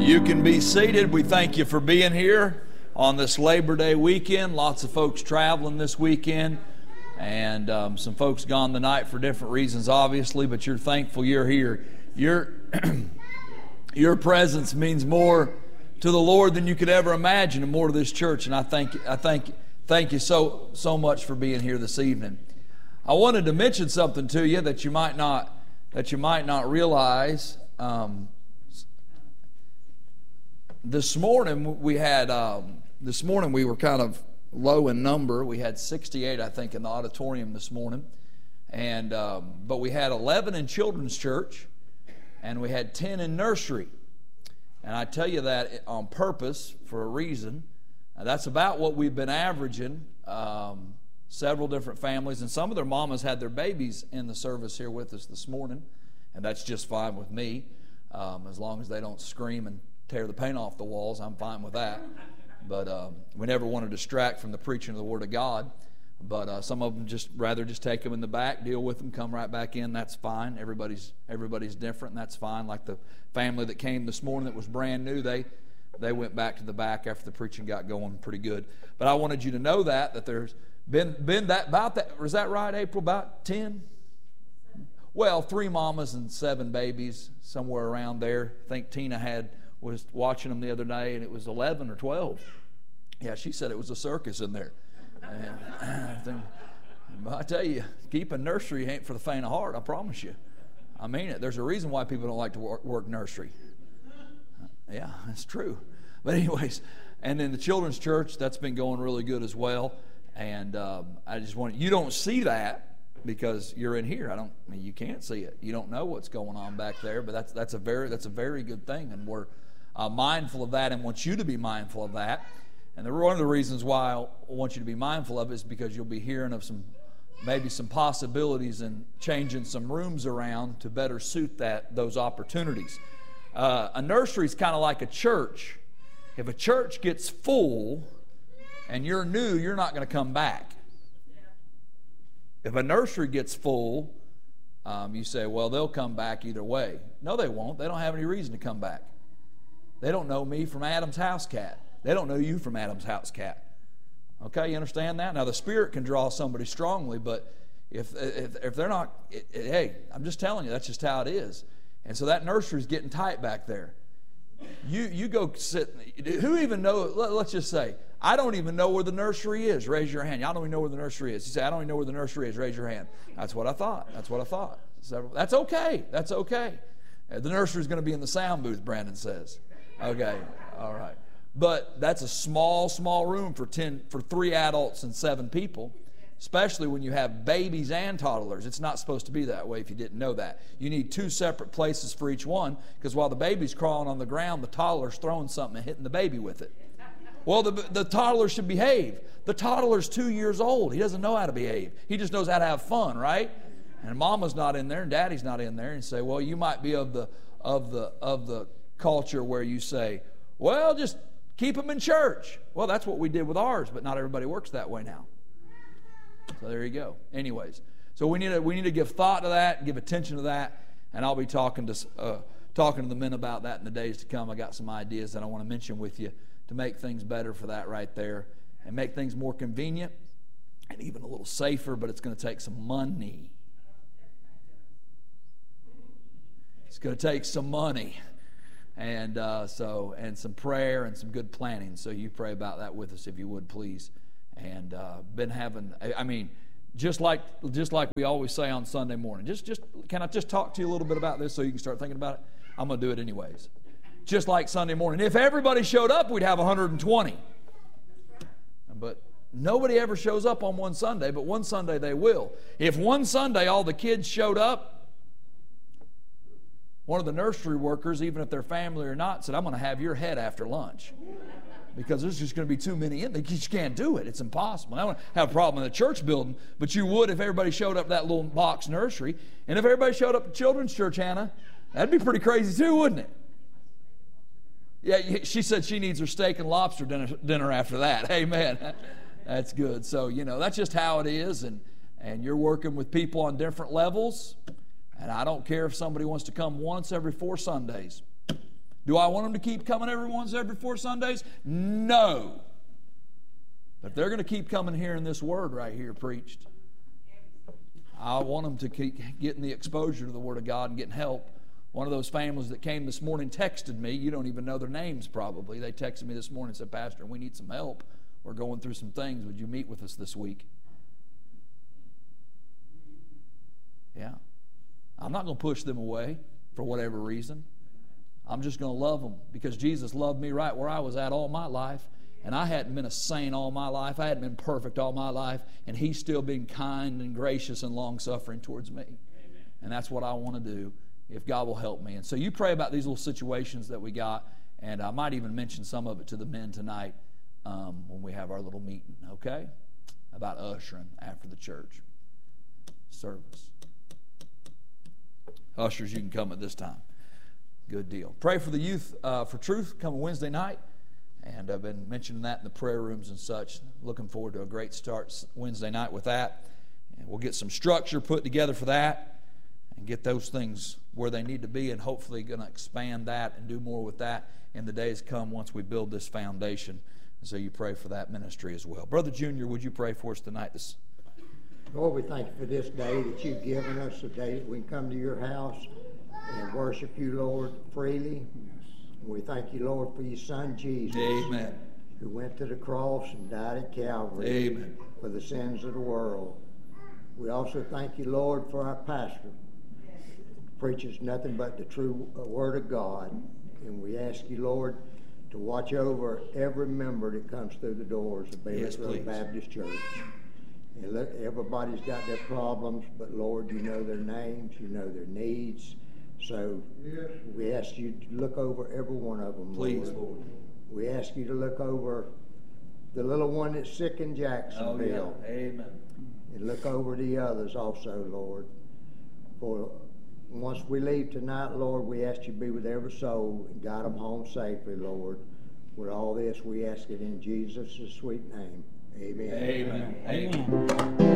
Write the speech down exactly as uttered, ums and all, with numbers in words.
You can be seated. We thank you for being here on this Labor Day weekend. Lots of folks traveling this weekend, and um, some folks gone tonight for different reasons, obviously, but you're thankful you're here. Your, your presence means more to the Lord than you could ever imagine, and more to this church, and I thank, I thank, thank you so, so much for being here this evening. I wanted to mention something to you that you might not, that you might not realize. Um, This morning we had. Um, this morning we were kind of low in number. We had sixty-eight, I think, in the auditorium this morning, and um, but we had eleven in children's church, and we had ten in nursery. And I tell you that on purpose for a reason. Uh, that's about what we've been averaging. Um, several different families, and some of their mamas had their babies in the service here with us this morning, and that's just fine with me, um, as long as they don't scream and tear the paint off the walls. I'm fine with that. But um, we never want to distract from the preaching of the Word of God. But uh, some of them just rather just take them in the back, deal with them, come right back in. That's fine. Everybody's everybody's different, and that's fine. Like the family that came this morning that was brand new, they they went back to the back after the preaching got going pretty good. But I wanted you to know that that there's been been that about that. Was that right, April? About ten? Well, three mamas and seven babies, somewhere around there. I think Tina had. was watching them the other day, and it was eleven or twelve. Yeah, she said it was a circus in there. And I, think, I tell you, keeping nursery ain't for the faint of heart, I promise you. I mean it. There's a reason why people don't like to work, work nursery. Yeah, that's true. But anyways, and in the children's church, that's been going really good as well. And um, I just want you don't see that because you're in here. I don't. I mean, you can't see it. You don't know what's going on back there. But that's that's a very that's a very good thing, and we're Uh, mindful of that and want you to be mindful of that. And the, one of the reasons why I want you to be mindful of it is because you'll be hearing of some, maybe some possibilities in changing some rooms around to better suit that those opportunities. Uh, a nursery is kind of like a church. If a church gets full and you're new, you're not going to come back. If a nursery gets full, um, you say, well, they'll come back either way. No, they won't. They don't have any reason to come back. They don't know me from Adam's house cat. They don't know you from Adam's house cat. Okay, you understand that? Now, the Spirit can draw somebody strongly, but if if, if they're not, it, it, hey, I'm just telling you, that's just how it is. And so that nursery's getting tight back there. You you go sit, who even know, let, let's just say, I don't even know where the nursery is. Raise your hand. Y'all don't even know where the nursery is. You say, I don't even know where the nursery is. Raise your hand. That's what I thought. That's what I thought. So, that's okay. That's okay. The nursery's going to be in the sound booth, Brandon says. Okay, all right. But that's a small, small room for ten, for three adults and seven people, especially when you have babies and toddlers. It's not supposed to be that way if you didn't know that. You need two separate places for each one, because while the baby's crawling on the ground, the toddler's throwing something and hitting the baby with it. Well, the, the toddler should behave. The toddler's two years old. He doesn't know how to behave. He just knows how to have fun, right? And mama's not in there and daddy's not in there, and say, well, you might be of the of the of the culture where you say, well, just keep them in church. Well, that's what we did with ours, but not everybody works that way now. So there you go. Anyways, so we need to we need to give thought to that and give attention to that, and I'll be talking to uh, talking to the men about that in the days to come. I got some ideas that I want to mention with you to make things better for that right there, and make things more convenient and even a little safer. But it's going to take some money. It's going to take some money. And uh, so, and some prayer and some good planning. So you pray about that with us if you would, please. And uh, been having, I mean, just like just like we always say on Sunday morning. Just, just can I just talk to you a little bit about this so you can start thinking about it? I'm going to do it anyways. Just like Sunday morning. If everybody showed up, we'd have one hundred twenty. But nobody ever shows up on one Sunday. But one Sunday they will. If one Sunday all the kids showed up, one of the nursery workers, even if they're family or not, said, I'm going to have your head after lunch. Because there's just going to be too many in there. You just can't do it. It's impossible. I don't have a problem in the church building, but you would if everybody showed up to that little box nursery. And if everybody showed up to children's church, Hannah, that'd be pretty crazy too, wouldn't it? Yeah, she said she needs her steak and lobster dinner, dinner after that. Amen. That's good. So, you know, that's just how it is. And, and you're working with people on different levels. And I don't care if somebody wants to come once every four Sundays. Do I want them to keep coming every once every four Sundays? No. But they're going to keep coming hearing this word right here preached. I want them to keep getting the exposure to the Word of God and getting help. One of those families that came this morning texted me. You don't even know their names probably. They texted me this morning and said, Pastor, we need some help. We're going through some things. Would you meet with us this week? Yeah. I'm not going to push them away for whatever reason. I'm just going to love them because Jesus loved me right where I was at all my life. And I hadn't been a saint all my life. I hadn't been perfect all my life. And He's still been kind and gracious and long-suffering towards me. Amen. And that's what I want to do if God will help me. And so you pray about these little situations that we got. And I might even mention some of it to the men tonight um, when we have our little meeting, okay? About ushering after the church service. Ushers, you can come at this time. Good deal. Pray for the youth uh, for truth coming Wednesday night. And I've been mentioning that in the prayer rooms and such. Looking forward to a great start Wednesday night with that. And we'll get some structure put together for that and get those things where they need to be, and hopefully going to expand that and do more with that in the days come once we build this foundation. And so you pray for that ministry as well. Brother Junior, would you pray for us tonight? This Lord, we thank you for this day that you've given us, a day that we can come to your house and worship you, Lord, freely. We thank you, Lord, for your Son, Jesus. Amen. Who went to the cross and died at Calvary. Amen. For the sins of the world. We also thank you, Lord, for our pastor. Preaches nothing but the true word of God. And we ask you, Lord, to watch over every member that comes through the doors of Bailey Yes, Road Baptist Church. And look, everybody's got their problems, but Lord, you know their names, you know their needs. So yes. We ask you to look over every one of them, please, Lord. Lord. We ask you to look over the little one that's sick in Jacksonville. Oh, yeah. Amen. And look over the others also, Lord. For once we leave tonight, Lord, we ask you to be with every soul and guide them home safely, Lord. With all this, we ask it in Jesus' sweet name. Amen. Amen. Amen. Amen.